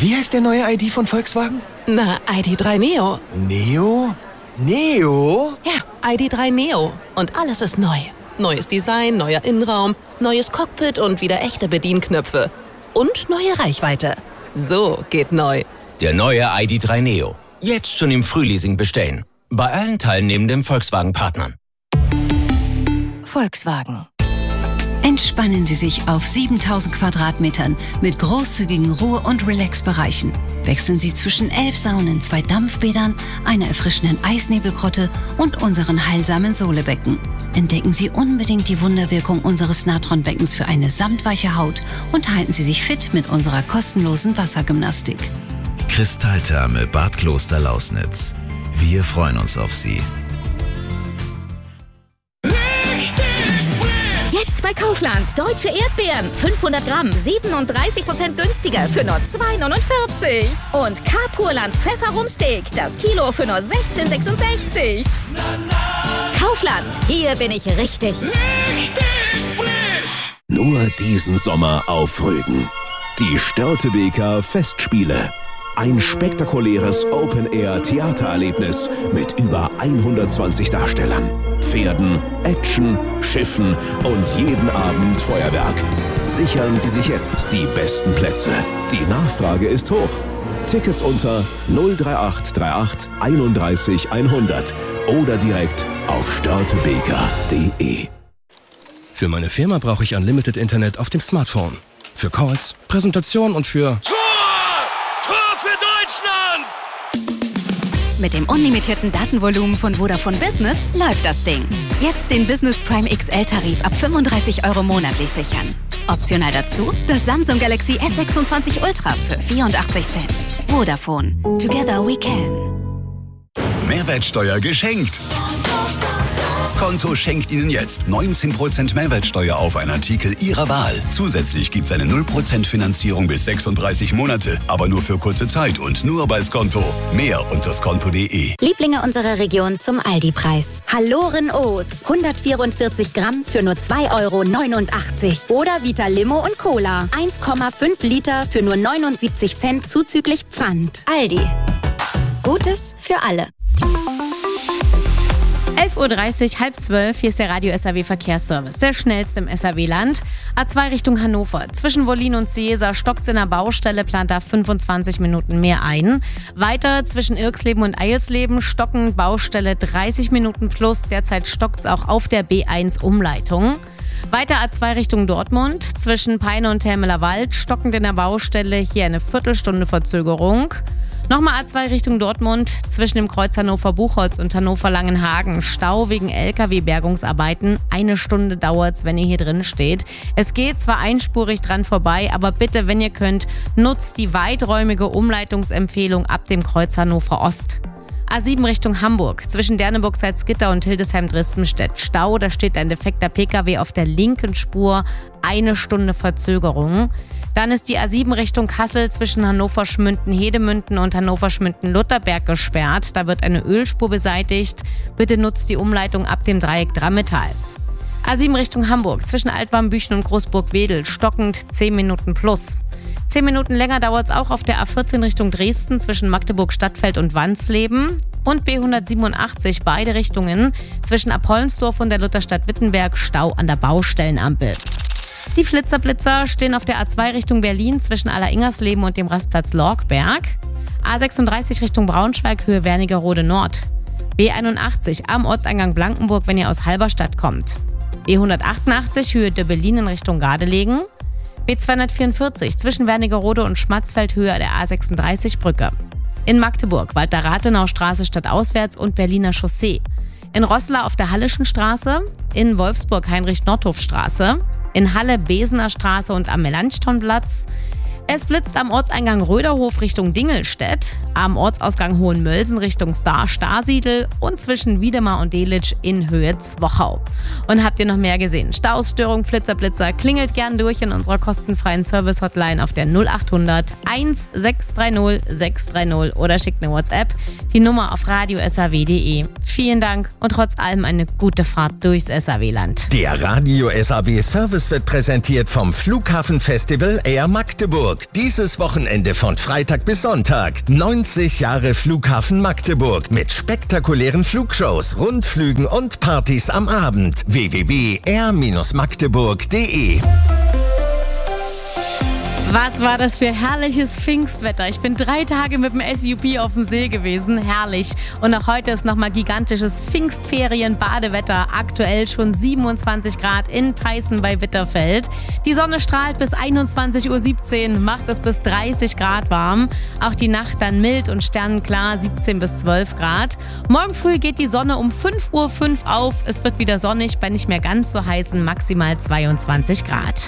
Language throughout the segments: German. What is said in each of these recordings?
Wie heißt der neue ID von Volkswagen? Na, ID.3 Neo. Neo? Neo? Ja, ID.3 Neo. Und alles ist neu. Neues Design, neuer Innenraum, neues Cockpit und wieder echte Bedienknöpfe. Und neue Reichweite. So geht neu. Der neue ID.3 Neo. Jetzt schon im Frühleasing bestellen. Bei allen teilnehmenden Volkswagen-Partnern. Volkswagen. Entspannen Sie sich auf 7000 Quadratmetern mit großzügigen Ruhe- und Relax-Bereichen. Wechseln Sie zwischen 11 Saunen, 2 Dampfbädern, einer erfrischenden Eisnebelgrotte und unseren heilsamen Sohlebecken. Entdecken Sie unbedingt die Wunderwirkung unseres Natronbeckens für eine samtweiche Haut und halten Sie sich fit mit unserer kostenlosen Wassergymnastik. Kristalltherme Bad Kloster-Lausnitz. Wir freuen uns auf Sie. Jetzt bei Kaufland. Deutsche Erdbeeren. 500 Gramm. 37% günstiger für nur 2,49. Und Carpurland Pfefferrumsteak. Das Kilo für nur 16,66. Kaufland. Hier bin ich richtig. Richtig frisch. Nur diesen Sommer auf Rügen. Die Störtebeker Festspiele. Ein spektakuläres Open-Air-Theatererlebnis mit über 120 Darstellern, Pferden, Action, Schiffen und jeden Abend Feuerwerk. Sichern Sie sich jetzt die besten Plätze. Die Nachfrage ist hoch. Tickets unter 03838 31 100 oder direkt auf störtebeker.de. Für meine Firma brauche ich Unlimited Internet auf dem Smartphone. Für Calls, Präsentation und für... Mit dem unlimitierten Datenvolumen von Vodafone Business läuft das Ding. Jetzt den Business Prime XL-Tarif ab 35 € monatlich sichern. Optional dazu das Samsung Galaxy S26 Ultra für 84 Cent. Vodafone. Together we can. Mehrwertsteuer geschenkt. Skonto schenkt Ihnen jetzt 19% Mehrwertsteuer auf einen Artikel Ihrer Wahl. Zusätzlich gibt es eine 0% Finanzierung bis 36 Monate, aber nur für kurze Zeit und nur bei Skonto. Mehr unter skonto.de. Lieblinge unserer Region zum Aldi-Preis. Halloren O's. 144 Gramm für nur 2,89 €. Oder Vita Limo und Cola. 1,5 Liter für nur 79 Cent zuzüglich Pfand. Aldi. Gutes für alle. 11:30 Uhr, 11:30, hier ist der Radio SAW Verkehrsservice, der schnellste im SAW-Land. A2 Richtung Hannover. Zwischen Wollin und Seesa stockt's in der Baustelle, plant da 25 Minuten mehr ein. Weiter zwischen Irxleben und Eilsleben stockend Baustelle 30 Minuten plus. Derzeit stockt's auch auf der B1 Umleitung. Weiter A2 Richtung Dortmund. Zwischen Peine und Termeler Wald stockend in der Baustelle, hier eine Viertelstunde Verzögerung. Nochmal A2 Richtung Dortmund, zwischen dem Kreuz Hannover-Buchholz und Hannover-Langenhagen. Stau wegen LKW-Bergungsarbeiten. 1 Stunde dauert's, wenn ihr hier drin steht. Es geht zwar einspurig dran vorbei, aber bitte, wenn ihr könnt, nutzt die weiträumige Umleitungsempfehlung ab dem Kreuz Hannover Ost. A7 Richtung Hamburg, zwischen Derneburg-Salzgitter und Hildesheim-Drispenstedt. Stau, da steht ein defekter PKW auf der linken Spur. 1 Stunde Verzögerung. Dann ist die A7 Richtung Kassel zwischen Hannover-Schmünden-Hedemünden und Hannover-Schmünden-Lutherberg gesperrt. Da wird eine Ölspur beseitigt. Bitte nutzt die Umleitung ab dem Dreieck Drammetal. A7 Richtung Hamburg zwischen Altwarmbüchen und Großburg-Wedel. Stockend 10 Minuten plus. 10 Minuten länger dauert es auch auf der A14 Richtung Dresden zwischen Magdeburg-Stadtfeld und Wansleben. Und B187 beide Richtungen zwischen Apollensdorf und der Lutherstadt Wittenberg. Stau an der Baustellenampel. Die Flitzer-Blitzer stehen auf der A2 Richtung Berlin zwischen Aller-Ingersleben und dem Rastplatz Lorgberg. A36 Richtung Braunschweig, Höhe Wernigerode Nord. B81 am Ortseingang Blankenburg, wenn ihr aus Halberstadt kommt. B188 Höhe Döbbelin in Richtung Gardelegen. B244 zwischen Wernigerode und Schmatzfeld, Höhe der A36-Brücke. In Magdeburg Walter-Rathenau-Straße stadtauswärts und Berliner Chaussee. In Roßla auf der Hallischen Straße. In Wolfsburg Heinrich-Nordhoff-Straße. In Halle Besener Straße und am Melanchthonplatz. Es blitzt am Ortseingang Röderhof Richtung Dingelstedt, am Ortsausgang Hohenmölsen Richtung Starsiedel und zwischen Wiedemar und Delitzsch in Höhe Zwochau. Und habt ihr noch mehr gesehen? Stausstörung, Flitzer, klingelt gern durch in unserer kostenfreien Service-Hotline auf der 0800 1630 630 oder schickt eine WhatsApp. Die Nummer auf radiosaw.de. Vielen Dank und trotz allem eine gute Fahrt durchs SAW-Land. Der Radio SAW Service wird präsentiert vom Flughafenfestival Air Magdeburg. Magdeburg. Dieses Wochenende von Freitag bis Sonntag. 90 Jahre Flughafen Magdeburg mit spektakulären Flugshows, Rundflügen und Partys am Abend. www.r-magdeburg.de. Was war das für herrliches Pfingstwetter? Ich bin 3 Tage mit dem SUP auf dem See gewesen. Herrlich. Und auch heute ist nochmal gigantisches Pfingstferien-Badewetter. Aktuell schon 27 Grad in Peißen bei Bitterfeld. Die Sonne strahlt bis 21:17 Uhr, macht es bis 30 Grad warm. Auch die Nacht dann mild und sternenklar, 17 bis 12 Grad. Morgen früh geht die Sonne um 5:05 Uhr auf. Es wird wieder sonnig bei nicht mehr ganz so heißen maximal 22 Grad.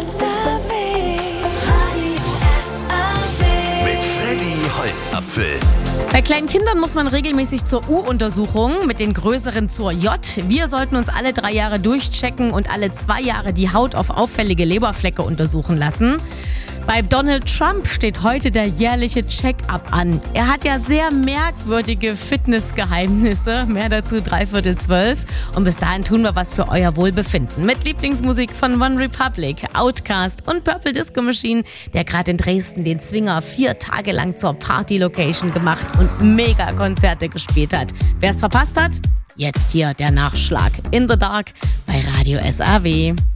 Holzapfel. Bei kleinen Kindern muss man regelmäßig zur U-Untersuchung, mit den größeren zur J. Wir sollten uns alle 3 Jahre durchchecken und alle 2 Jahre die Haut auf auffällige Leberflecke untersuchen lassen. Bei Donald Trump steht heute der jährliche Check-up an. Er hat ja sehr merkwürdige Fitnessgeheimnisse. Mehr dazu 11:45. Und bis dahin tun wir was für euer Wohlbefinden. Mit Lieblingsmusik von One Republic, Outkast und Purple Disco Machine, der gerade in Dresden den Zwinger 4 Tage lang zur Party-Location gemacht und Mega-Konzerte gespielt hat. Wer es verpasst hat, jetzt hier der Nachschlag. In the Dark bei Radio SAW.